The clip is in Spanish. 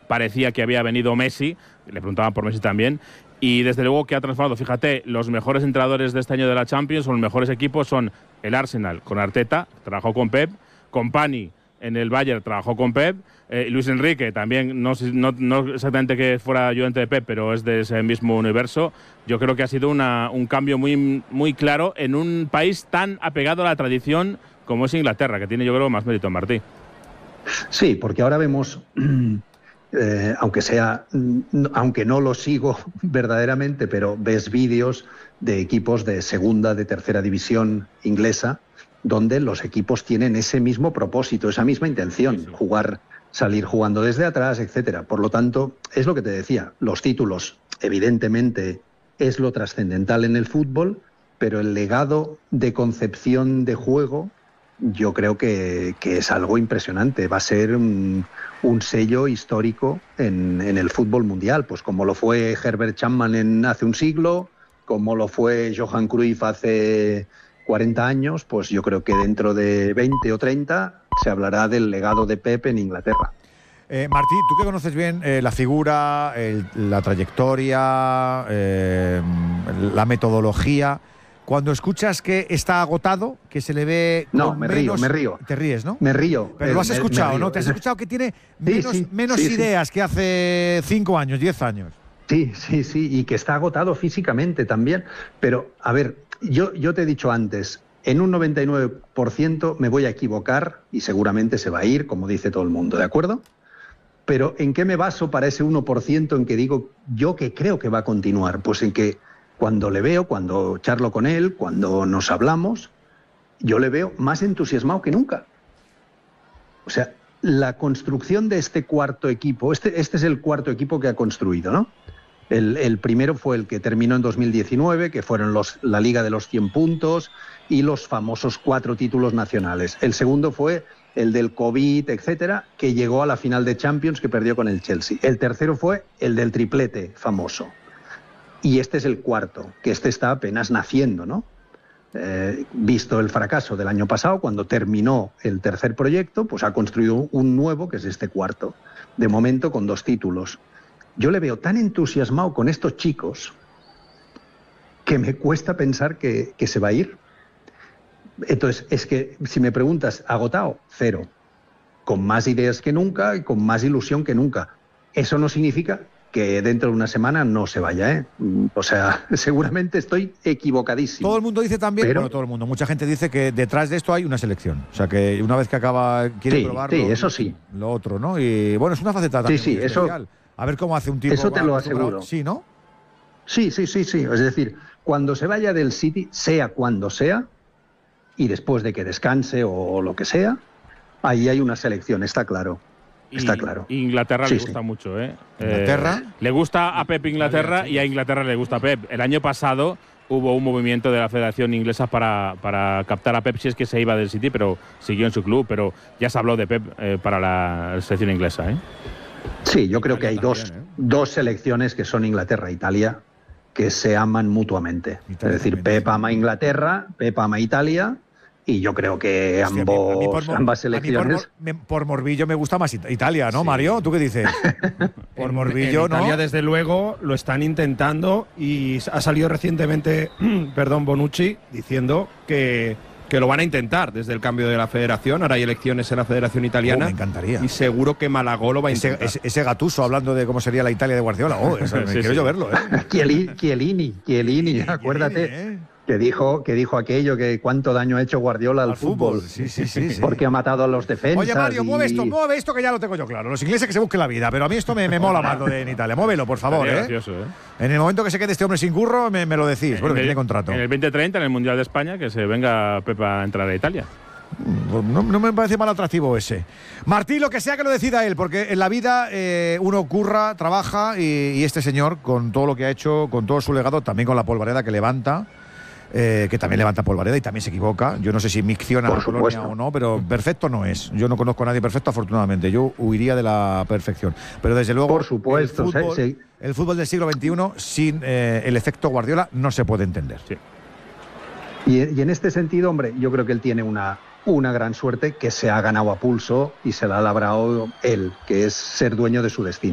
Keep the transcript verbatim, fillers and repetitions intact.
parecía que había venido Messi, le preguntaban por Messi también, y desde luego que ha transformado. Fíjate, los mejores entrenadores de este año de la Champions, o los mejores equipos son el Arsenal con Arteta, trabajó con Pep, Kompany en el Bayern trabajó con Pep, eh, Luis Enrique también, no, no, no exactamente que fuera ayudante de Pep, pero es de ese mismo universo. Yo creo que ha sido una, un cambio muy, muy claro en un país tan apegado a la tradición como es Inglaterra, que tiene yo creo más mérito, Martí. Sí, porque ahora vemos, eh, aunque sea, aunque no lo sigo verdaderamente, pero ves vídeos de equipos de segunda, de tercera división inglesa, donde los equipos tienen ese mismo propósito, esa misma intención, sí, sí. jugar, salir jugando desde atrás, etcétera. Por lo tanto, es lo que te decía, los títulos, evidentemente, es lo trascendental en el fútbol, pero el legado de concepción de juego, yo creo que, que es algo impresionante. Va a ser un, un sello histórico en, en el fútbol mundial, pues como lo fue Herbert Chapman en, hace un siglo, como lo fue Johan Cruyff hace cuarenta años, pues yo creo que dentro de veinte o treinta se hablará del legado de Pep en Inglaterra. Eh, Martí, tú que conoces bien eh, la figura, el, la trayectoria, eh, la metodología, cuando escuchas que está agotado, que se le ve... No, con me menos... río, me río. Te ríes, ¿no? Me río. Pero lo has me, escuchado, me ¿no? Te has escuchado que tiene menos, sí, sí, menos sí, ideas sí. que hace cinco años, diez años. Sí, sí, sí, y que está agotado físicamente también. Pero, a ver, yo, yo te he dicho antes, en un noventa y nueve por ciento me voy a equivocar y seguramente se va a ir, como dice todo el mundo, ¿de acuerdo? Pero ¿en qué me baso para ese uno por ciento en que digo yo que creo que va a continuar? Pues en que cuando le veo, cuando charlo con él, cuando nos hablamos, yo le veo más entusiasmado que nunca. O sea, la construcción de este cuarto equipo, este, este es el cuarto equipo que ha construido, ¿no? El, el primero fue el que terminó en dos mil diecinueve, que fueron los, la Liga de los cien puntos y los famosos cuatro títulos nacionales. El segundo fue el del COVID, etcétera, que llegó a la final de Champions, que perdió con el Chelsea. El tercero fue el del triplete famoso. Y este es el cuarto, que este está apenas naciendo, ¿no? Eh, visto el fracaso del año pasado, cuando terminó el tercer proyecto, pues ha construido un nuevo, que es este cuarto, de momento con dos títulos. Yo le veo tan entusiasmado con estos chicos que me cuesta pensar que, que se va a ir. Entonces, es que si me preguntas, agotado, cero. Con más ideas que nunca y con más ilusión que nunca. Eso no significa que dentro de una semana no se vaya, ¿eh? O sea, seguramente estoy equivocadísimo. Todo el mundo dice también, pero... bueno, todo el mundo, mucha gente dice que detrás de esto hay una selección. O sea, que una vez que acaba, quiere sí, probarlo. Sí, eso sí. Lo otro, ¿no? Y bueno, es una faceta también sí, sí, muy eso, especial. A ver cómo hace un tipo. Eso te lo aseguro. Sí, ¿no? Sí, sí, sí, sí. Es decir, cuando se vaya del City, sea cuando sea, y después de que descanse o lo que sea, ahí hay una selección, está claro. Está y, claro. Inglaterra sí, le gusta sí. mucho, ¿eh? ¿Inglaterra? Eh, le gusta a Pep Inglaterra y a Inglaterra le gusta a Pep. El año pasado hubo un movimiento de la Federación Inglesa para, para captar a Pep si es que se iba del City, pero siguió en su club. Pero ya se habló de Pep eh, para la selección inglesa, ¿eh? Sí, yo creo que hay también, dos, ¿eh? dos selecciones que son Inglaterra e Italia, que se aman mutuamente. Italia es decir, también, Pep sí. ama a Inglaterra, Pep ama a Italia, y yo creo que Hostia, ambos, a mí, a mí por mor, ambas a mí selecciones... por, mor, me, por morbillo me gusta más Italia, ¿no, Sí. Mario? ¿Tú qué dices? Por en, morbillo, en Italia, ¿no? desde luego, lo están intentando y ha salido recientemente, perdón, Bonucci, diciendo que, que lo van a intentar desde el cambio de la federación. Ahora hay elecciones en la Federación Italiana. Oh, me encantaría. Y seguro que Malagó lo va a Ese, intentar. ese, ese Gattuso hablando de cómo sería la Italia de Guardiola. Oh, eso, me Sí, quiero sí. yo verlo, ¿eh? Chiellini, Chiellini, Chiellini, Chiellini, acuérdate, ¿eh? que dijo, que dijo aquello, que cuánto daño ha hecho Guardiola al, Al fútbol. fútbol. Sí, sí, sí, sí. Porque ha matado a los defensas. Oye, Mario, y... mueve esto, mueve esto que ya lo tengo yo claro. Los ingleses que se busquen la vida, pero a mí esto me, me mola más lo de en Italia. Muévelo, por favor, Sería ¿eh? gracioso, ¿eh? En el momento que se quede este hombre sin curro, me, me lo decís. Bueno, en que el, tiene contrato. En el veinte treinta, en el Mundial de España, que se venga Pepa a entrar a Italia. No, no me parece mal atractivo ese. Martín, lo que sea que lo decida él, porque en la vida eh, uno curra, trabaja y, y este señor, con todo lo que ha hecho, con todo su legado, también con la polvareda que levanta, eh, que también levanta polvareda y también se equivoca. Yo no sé si micciona Por la colonia supuesto. o no, pero perfecto no es. Yo no conozco a nadie perfecto, afortunadamente. Yo huiría de la perfección. Pero desde luego, Por supuesto, el fútbol, sí, sí. el fútbol del siglo veintiuno sin eh, el efecto Guardiola no se puede entender. Sí. Y, y en este sentido, hombre, yo creo que él tiene una, una gran suerte que se ha ganado a pulso y se la ha labrado él, que es ser dueño de su destino.